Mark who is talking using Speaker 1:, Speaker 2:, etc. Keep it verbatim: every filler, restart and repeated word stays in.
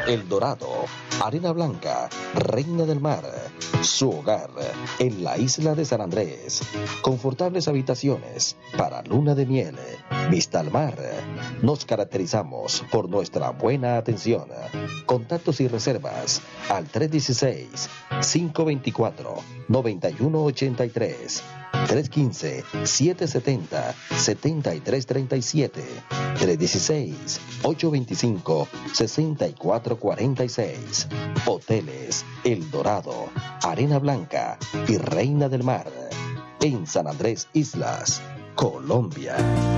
Speaker 1: El Dorado, arena blanca, reina del mar, su hogar en la isla de San Andrés. Confortables habitaciones para luna de miel, vista al mar. Nos caracterizamos por nuestra buena atención. Contactos y reservas al tres uno seis, cinco dos cuatro, nueve uno ocho tres, tres uno cinco, siete siete cero, siete tres tres siete, tres uno seis, ocho dos cinco, seis cuatro cuatro seis. Hoteles El Dorado, Arena Blanca y Reina del Mar, en San Andrés Islas, Colombia.